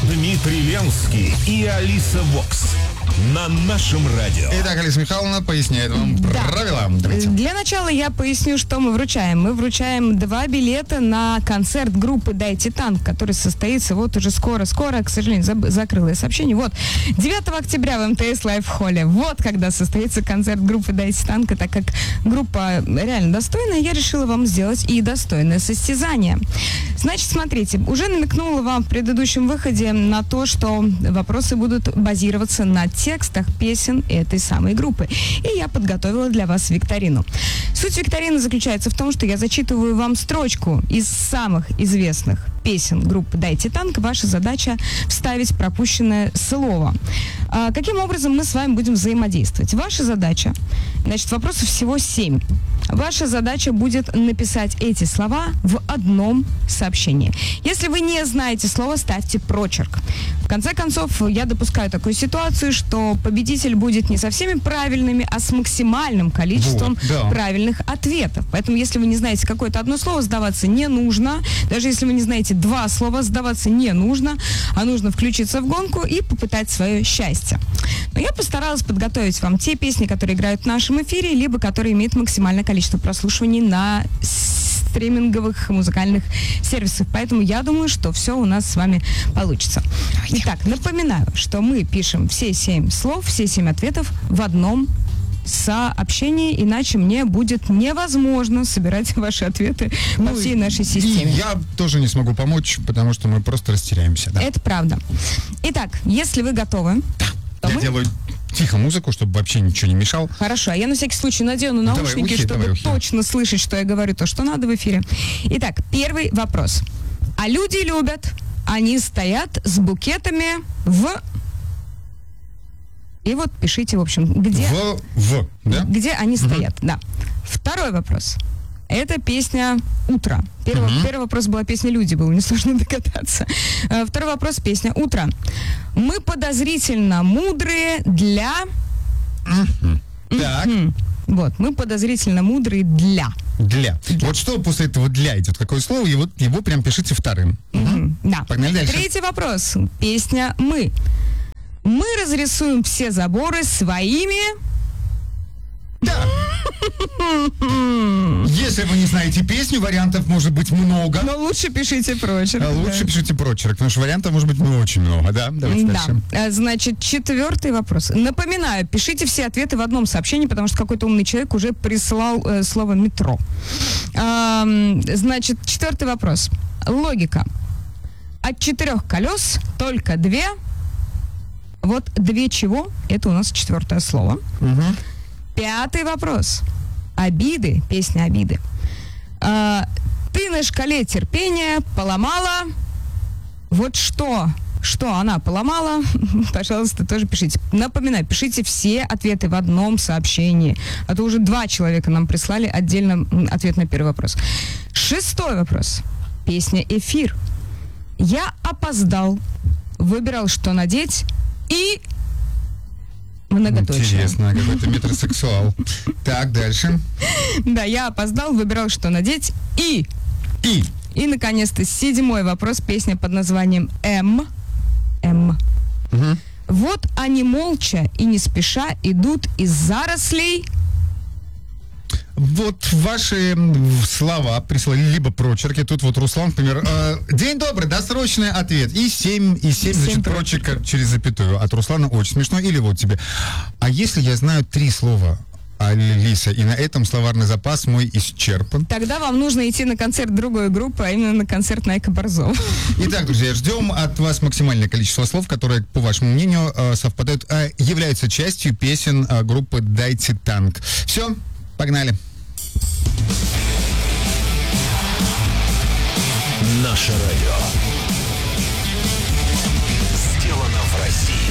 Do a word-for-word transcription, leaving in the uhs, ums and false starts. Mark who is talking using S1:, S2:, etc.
S1: Дмитрий Ленский и Алиса Вокс на нашем радио.
S2: Итак, Алиса Михайловна поясняет вам
S3: Да.
S2: правила. Давайте.
S3: Для начала я поясню, что мы вручаем. Мы вручаем два билета на концерт группы «Дайте танк», который состоится вот уже скоро-скоро. К сожалению, заб- закрыла я сообщение. Вот, девятого октября в эм тэ эс Лайв-холле. Вот когда состоится концерт группы «Дайте танк». Так как группа реально достойная, я решила вам сделать и достойное состязание. Значит, смотрите, уже намекнула вам в предыдущем выходе на то, что вопросы будут базироваться на текстах песен этой самой группы. И я подготовила для вас викторину. Суть викторины заключается в том, что я зачитываю вам строчку из самых известных песен группы «Дайте танк». Ваша задача вставить пропущенное слово. А, каким образом мы с вами будем взаимодействовать? Ваша задача, значит, вопросов всего семь. Ваша задача будет написать эти слова в одном сообщении. Если вы не знаете слова, ставьте прочерк. В конце концов, я допускаю такую ситуацию, что победитель будет не со всеми правильными, а с максимальным количеством
S2: Вот, да.
S3: правильных ответов. Поэтому, если вы не знаете какое-то одно слово, сдаваться не нужно. Даже если вы не знаете два слова, сдаваться не нужно. А нужно включиться в гонку и попытать свое счастье. Но я постаралась подготовить вам те песни, которые играют в нашем эфире, либо которые имеют максимальное количество прослушиваний на стриминговых музыкальных сервисах. Поэтому я думаю, что все у нас с вами получится. Итак, напоминаю, что мы пишем все семь слов, все семь ответов в одном сообщении, иначе мне будет невозможно собирать ваши ответы по
S2: Ну,
S3: всей нашей
S2: И
S3: системе.
S2: я тоже не смогу помочь, потому что мы просто растеряемся. Да.
S3: Это правда. Итак, если вы готовы, то
S2: Я
S3: мы...
S2: делаю тихо музыку, чтобы вообще ничего не мешал.
S3: Хорошо, а я на всякий случай надену
S2: Давай
S3: наушники,
S2: ухи,
S3: чтобы
S2: давай ухи.
S3: точно слышать, что я говорю, то, что надо в эфире. Итак, первый вопрос. А люди любят, они стоят с букетами в... И вот пишите, в общем, где,
S2: В, в, да?
S3: где они стоят. Да. Второй вопрос. Это песня «Утро». Первый,
S2: Мгм.
S3: первый вопрос была песня «Люди», было несложно догадаться. Э, Второй вопрос — песня «Утро». Мы подозрительно мудрые для...
S2: Так,
S3: М, Вот, мы подозрительно мудрые для...
S2: для. Вот что после этого для идет? Какое слово? И вот его прям пишите вторым.
S3: Мгм, Да.
S2: Погнали дальше.
S3: Третий вопрос. Песня «Мы». Мы разрисуем все заборы своими...
S2: Да. Если вы не знаете песню, вариантов может быть много.
S3: Но лучше пишите прочерк.
S2: А лучше
S3: да.
S2: пишите прочерк, потому что вариантов может быть ну, очень много, да? Давайте
S3: Да.
S2: дальше.
S3: А, Значит, четвертый вопрос. Напоминаю, пишите все ответы в одном сообщении, потому что какой-то умный человек уже прислал э, слово «метро». Ам, значит, четвертый вопрос. Логика. От четырех колес только две. Вот две чего? Это у нас четвертое слово.
S2: Мгм.
S3: Пятый вопрос. Обиды. Песня «Обиды». А, ты на шкале терпения поломала... Вот что? Что она поломала? Пожалуйста, тоже пишите. Напоминаю, пишите все ответы в одном сообщении. А то уже два человека нам прислали отдельно м, ответ на первый вопрос. Шестой вопрос. Песня «Эфир». Я опоздал. Выбирал, что надеть. И... Многоточие.
S2: Интересно, какой-то метросексуал. Так, дальше.
S3: Да, я опоздал, выбирал, что надеть. И...
S2: И.
S3: И, наконец-то, седьмой вопрос. Песня под названием «М». «М».
S2: Мгм.
S3: Вот они молча и не спеша идут из зарослей.
S2: Вот ваши м, слова прислали, либо прочерки. Тут вот Руслан, например, э, день добрый, досрочный ответ. И семь, и семь,
S3: семь
S2: значит, прочерка через запятую. От Руслана очень смешно. Или вот тебе. А если я знаю три слова, Алиса, и на этом словарный запас мой исчерпан?
S3: Тогда вам нужно идти на концерт другой группы, а именно на концерт Найка Борзова.
S2: Итак, друзья, ждем от вас максимальное количество слов, которые, по вашему мнению, э, совпадают, э, являются частью песен э, группы «Дайте танк». Все, погнали.
S1: Наше радио.